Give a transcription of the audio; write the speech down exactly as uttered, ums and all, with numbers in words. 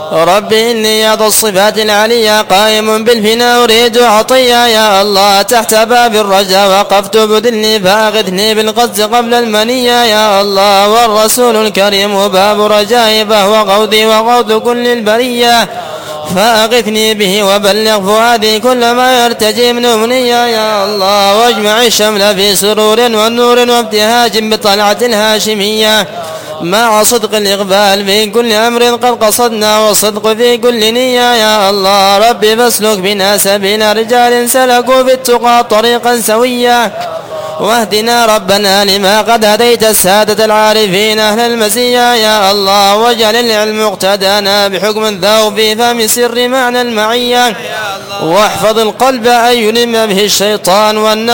ربي إني يا ذا الصفات العليا قائم بالفنا أريد عطيا يا الله تحت باب الرجا وقفت بذلي فأغثني بالقصد قبل المنيا يا الله والرسول الكريم باب رجائي فهو غوثي وغوث كل البرية فأغثني به وبلغ فؤادي كل ما يرتجي من أمنيا يا الله واجمع الشمل في سرور والنور وابتهاج بطلعة الهاشمية مع صدق الإقبال في كل أمر قد قصدنا والصدق في كل نية يا الله ربي فاسلك بنا سبيل رجال سلكوا في التقى طريقا سويا واهدنا ربنا لما قد هديت السادة العارفين أهل المزية يا الله واجعل العلم اقتدانا بحكم ذو في فهم سر معنى المعية واحفظ القلب أن يلم به الشيطان والنفس